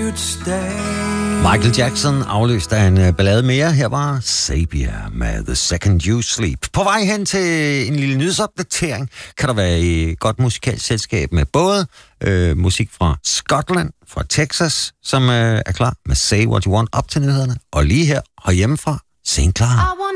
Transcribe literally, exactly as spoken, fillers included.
you'd stay. Michael Jackson afløst af en ballade mere. Her var Sabia med The Second You Sleep. På vej hen til en lille nyhedsopdatering kan der være et godt musikalsk selskab med både øh, musik fra Skotland, fra Texas, som øh, er klar med Say What You Want op til nyhederne. Og lige her, herhjemmefra, Saint Clara.